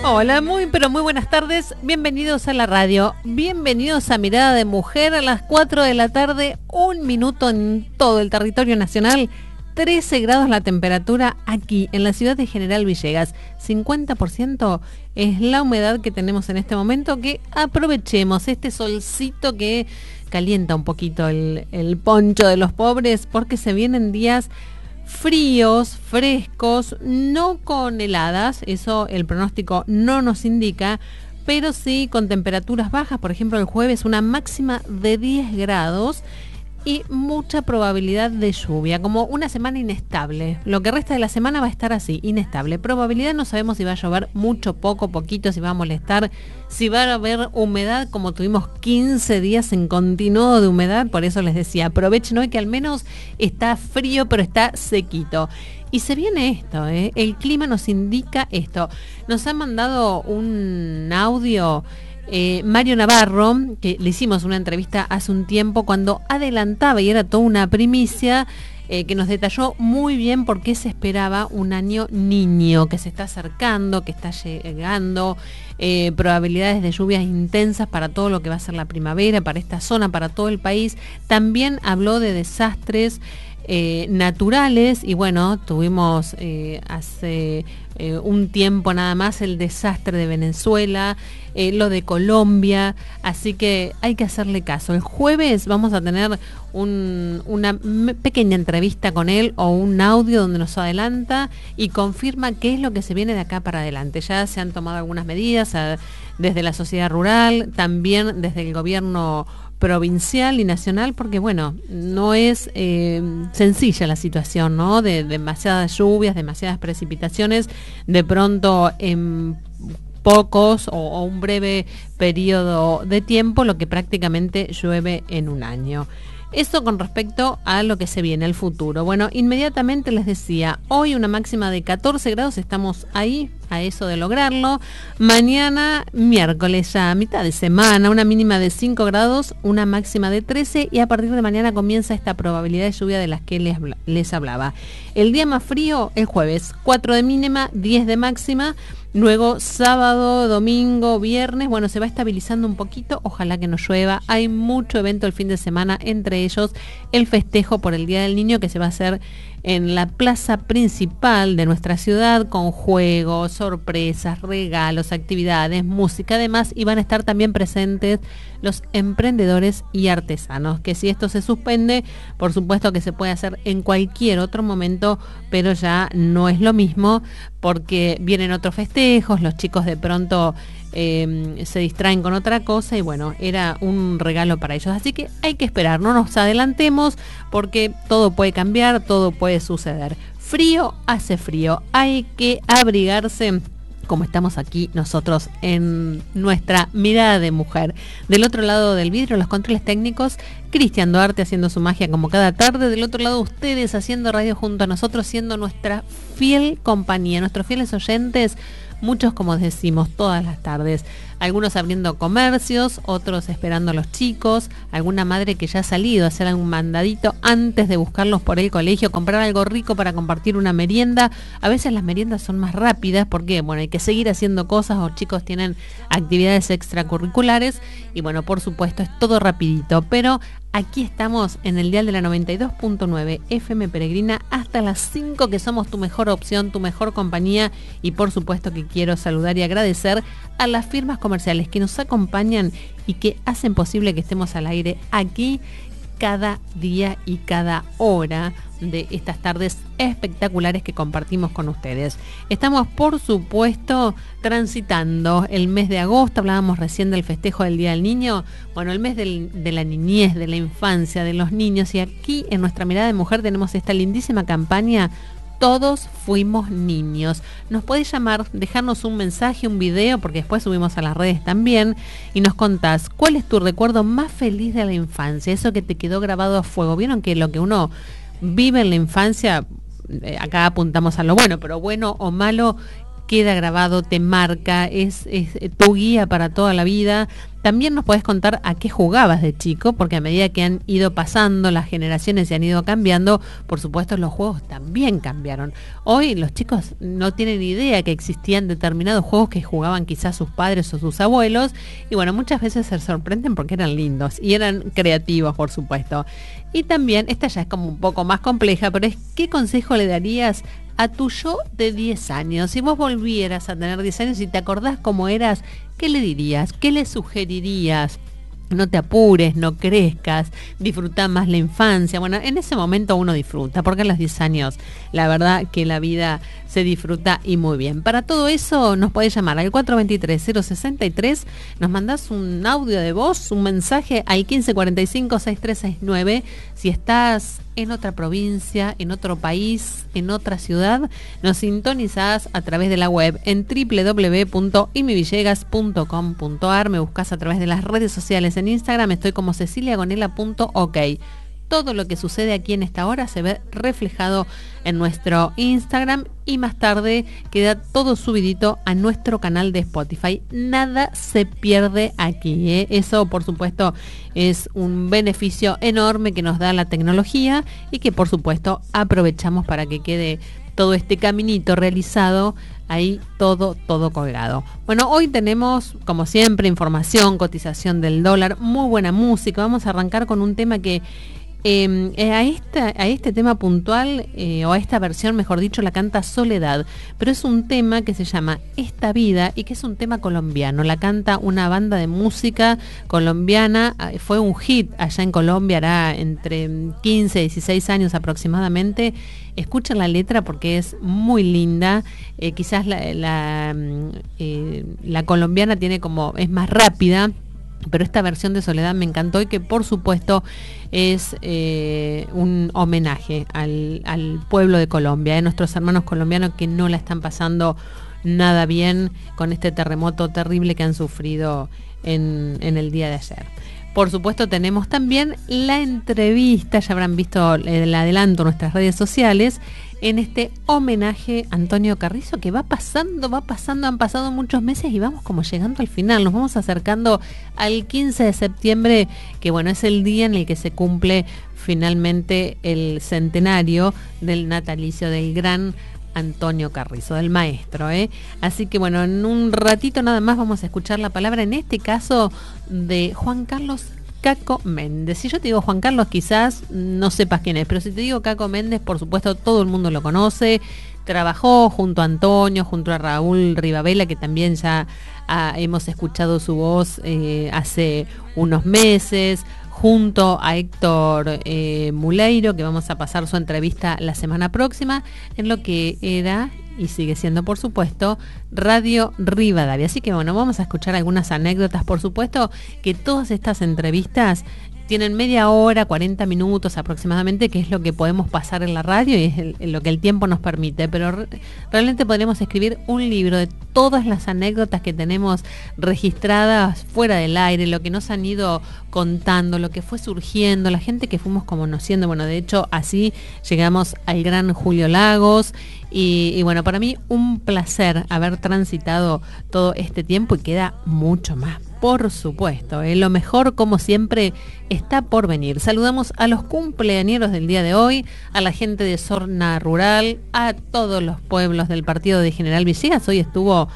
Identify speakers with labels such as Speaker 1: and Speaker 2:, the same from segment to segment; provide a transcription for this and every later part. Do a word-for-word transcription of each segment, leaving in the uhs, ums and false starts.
Speaker 1: Hola, muy pero muy buenas tardes, bienvenidos a la radio, bienvenidos a Mirada de Mujer a las cuatro de la tarde, un minuto en todo el territorio nacional, trece grados la temperatura aquí en la ciudad de General Villegas, cincuenta por ciento es la humedad que tenemos en este momento, que aprovechemos este solcito que calienta un poquito el, el poncho de los pobres porque se vienen días fríos, frescos, no con heladas, eso el pronóstico no nos indica, pero sí con temperaturas bajas, por ejemplo el jueves una máxima de diez grados y mucha probabilidad de lluvia, como una semana inestable. Lo que resta de la semana va a estar así, inestable. Probabilidad no sabemos si va a llover mucho, poco, poquito, si va a molestar, si va a haber humedad, como tuvimos quince días en continuo de humedad, por eso les decía, aprovechen hoy que al menos está frío, pero está sequito. Y se viene esto, ¿eh? El clima nos indica esto. Nos han mandado un audio Eh, Mario Navarro, que le hicimos una entrevista hace un tiempo cuando adelantaba y era toda una primicia, eh, que nos detalló muy bien por qué se esperaba un año niño, que se está acercando, que está llegando, eh, probabilidades de lluvias intensas para todo lo que va a ser la primavera, para esta zona, para todo el país. También habló de desastres Eh, naturales y bueno, tuvimos eh, hace eh, un tiempo nada más el desastre de Venezuela, eh, lo de Colombia, así que hay que hacerle caso. El jueves vamos a tener un, una pequeña entrevista con él o un audio donde nos adelanta y confirma qué es lo que se viene de acá para adelante. Ya se han tomado algunas medidas a, desde la sociedad rural, también desde el gobierno provincial y nacional, porque bueno, no es eh, sencilla la situación, ¿no? De, de demasiadas lluvias, demasiadas precipitaciones, de pronto en pocos o, o un breve periodo de tiempo, lo que prácticamente llueve en un año. Eso con respecto a lo que se viene, el futuro. Bueno, inmediatamente les decía, hoy una máxima de catorce grados, estamos ahí, a eso de lograrlo. Mañana, miércoles, ya a mitad de semana, una mínima de cinco grados, una máxima de trece y a partir de mañana comienza esta probabilidad de lluvia de las que les, les hablaba. El día más frío, el jueves, cuatro de mínima, diez de máxima. Luego sábado, domingo, viernes, bueno, se va estabilizando un poquito, ojalá que no llueva. Hay mucho evento el fin de semana, entre ellos el festejo por el Día del Niño que se va a hacer en la plaza principal de nuestra ciudad con juegos, sorpresas, regalos, actividades, música, además, y van a estar también presentes los emprendedores y artesanos, que si esto se suspende, por supuesto que se puede hacer en cualquier otro momento, pero ya no es lo mismo porque vienen otros festejos, los chicos de pronto eh, se distraen con otra cosa y bueno, era un regalo para ellos. Así que hay que esperar, no nos adelantemos porque todo puede cambiar, todo puede suceder. Frío hace frío, hay que abrigarse, como estamos aquí nosotros en nuestra mirada de mujer. Del otro lado del vidrio, los controles técnicos, Cristian Duarte haciendo su magia como cada tarde. Del otro lado, ustedes haciendo radio junto a nosotros, siendo nuestra fiel compañía, nuestros fieles oyentes, muchos como decimos todas las tardes, algunos abriendo comercios, otros esperando a los chicos, alguna madre que ya ha salido a hacer algún mandadito antes de buscarlos por el colegio, comprar algo rico para compartir una merienda. A veces las meriendas son más rápidas porque bueno, hay que seguir haciendo cosas, los chicos tienen actividades extracurriculares y bueno, por supuesto es todo rapidito, pero aquí estamos en el dial de la noventa y dos punto nueve F M Peregrina hasta las cinco, que somos tu mejor opción, tu mejor compañía, y por supuesto que quiero saludar y agradecer a las firmas comerciales que nos acompañan y que hacen posible que estemos al aire aquí cada día y cada hora de estas tardes espectaculares que compartimos con ustedes. Estamos, por supuesto, transitando el mes de agosto. Hablábamos recién del festejo del Día del Niño. Bueno, el mes del, de la niñez, de la infancia, de los niños. Y aquí en nuestra mirada de mujer tenemos esta lindísima campaña Todos Fuimos Niños. Nos podés llamar, dejarnos un mensaje, un video, porque después subimos a las redes también, y nos contás cuál es tu recuerdo más feliz de la infancia, eso que te quedó grabado a fuego. Vieron que lo que uno vive en la infancia, eh, acá apuntamos a lo bueno, pero bueno o malo, queda grabado, te marca, es, es tu guía para toda la vida. También nos podés contar a qué jugabas de chico, porque a medida que han ido pasando las generaciones y han ido cambiando, por supuesto los juegos también cambiaron. Hoy los chicos no tienen idea que existían determinados juegos que jugaban quizás sus padres o sus abuelos, y bueno, muchas veces se sorprenden porque eran lindos y eran creativos, por supuesto. Y también, esta ya es como un poco más compleja, pero es ¿qué consejo le darías a tu yo de diez años? Si vos volvieras a tener diez años y te acordás cómo eras, ¿qué le dirías? ¿Qué le sugerirías? No te apures, no crezcas, disfruta más la infancia. Bueno, en ese momento uno disfruta, porque a los diez años la verdad que la vida se disfruta y muy bien. Para todo eso nos podés llamar al cuatro dos tres, cero seis tres, nos mandás un audio de voz, un mensaje al quince cuarenta y cinco, sesenta y tres sesenta y nueve. Si estás en otra provincia, en otro país, en otra ciudad, nos sintonizás a través de la web en doble u doble u doble u punto imivillegas punto com punto a r. Me buscás a través de las redes sociales. En Instagram estoy como cecilia gonela punto ok. Todo lo que sucede aquí en esta hora se ve reflejado en nuestro Instagram y más tarde queda todo subidito a nuestro canal de Spotify. Nada se pierde aquí, ¿eh? Eso, por supuesto, es un beneficio enorme que nos da la tecnología y que, por supuesto, aprovechamos para que quede todo este caminito realizado ahí, todo, todo colgado. Bueno, hoy tenemos, como siempre, información, cotización del dólar, muy buena música. Vamos a arrancar con un tema que Eh, a, esta, a este tema puntual, eh, o a esta versión, mejor dicho, la canta Soledad, pero es un tema que se llama Esta Vida y que es un tema colombiano. La canta una banda de música colombiana, fue un hit allá en Colombia, hará entre quince y dieciséis años aproximadamente. Escuchen la letra porque es muy linda. Eh, quizás la, la, eh, la colombiana tiene como, es más rápida, pero esta versión de Soledad me encantó y que por supuesto es eh, un homenaje al, al pueblo de Colombia, a nuestros hermanos colombianos que no la están pasando nada bien con este terremoto terrible que han sufrido en, en el día de ayer. Por supuesto tenemos también la entrevista, ya habrán visto el adelanto en nuestras redes sociales, en este homenaje a Antonio Carrizo, que va pasando, va pasando, han pasado muchos meses y vamos como llegando al final, nos vamos acercando al quince de septiembre, que bueno, es el día en el que se cumple finalmente el centenario del natalicio del gran Antonio Carrizo, del maestro, ¿eh? Así que bueno, en un ratito nada más vamos a escuchar la palabra, en este caso, de Juan Carlos Caco Méndez. Si yo te digo Juan Carlos, quizás no sepas quién es, pero si te digo Caco Méndez, por supuesto todo el mundo lo conoce. Trabajó junto a Antonio, junto a Raúl Rivabella, que también ya ah, hemos escuchado su voz eh, hace unos meses, junto a Héctor eh, Muleiro, que vamos a pasar su entrevista la semana próxima, en lo que era y sigue siendo, por supuesto, Radio Rivadavia. Así que bueno, vamos a escuchar algunas anécdotas. Por supuesto que todas estas entrevistas tienen media hora, cuarenta minutos aproximadamente, que es lo que podemos pasar en la radio y es el, lo que el tiempo nos permite, pero re, realmente podríamos escribir un libro de todas las anécdotas que tenemos registradas fuera del aire, lo que nos han ido contando, lo que fue surgiendo, la gente que fuimos conociendo. Bueno, de hecho así llegamos al gran Julio Lagos y, y bueno, para mí un placer haber transitado todo este tiempo y queda mucho más. Por supuesto, ¿eh? Lo mejor, como siempre, está por venir. Saludamos a los cumpleañeros del día de hoy, a la gente de Zona Rural, a todos los pueblos del partido de General Villegas. Hoy estuvo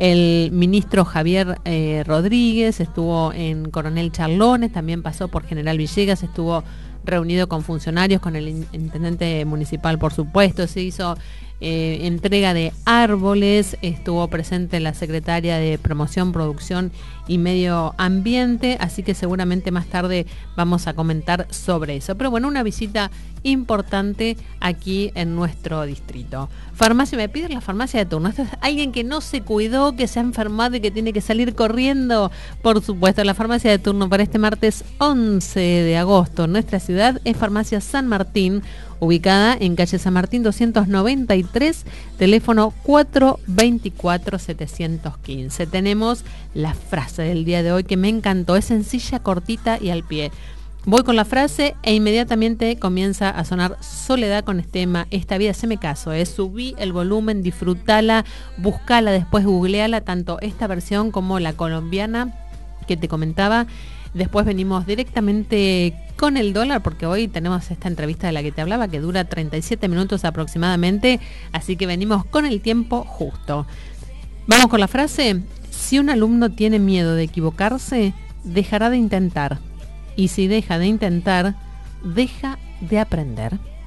Speaker 1: el ministro Javier eh, Rodríguez, estuvo en Coronel Charlones, también pasó por General Villegas, estuvo reunido con funcionarios, con el intendente municipal, por supuesto. Se hizo Eh, entrega de árboles, estuvo presente la secretaria de Promoción, Producción y Medio Ambiente, así que seguramente más tarde vamos a comentar sobre eso. Pero bueno, una visita importante aquí en nuestro distrito. Farmacia, me piden la farmacia de turno. Esto es alguien que no se cuidó, que se ha enfermado y que tiene que salir corriendo. Por supuesto, la farmacia de turno para este martes once de agosto en nuestra ciudad es Farmacia San Martín, ubicada en calle San Martín doscientos noventa y tres, teléfono cuatro dos cuatro, siete uno cinco. Tenemos la frase del día de hoy que me encantó, es sencilla, cortita y al pie. Voy con la frase e inmediatamente comienza a sonar Soledad con este tema. Esta vida se me caso, ¿eh? Subí el volumen, disfrutala, buscala, después googleala, tanto esta versión como la colombiana que te comentaba. Después venimos directamente con el dólar, porque hoy tenemos esta entrevista de la que te hablaba, que dura treinta y siete minutos aproximadamente, así que venimos con el tiempo justo. Vamos con la frase. Si un alumno tiene miedo de equivocarse, dejará de intentar. Y si deja de intentar, deja de aprender.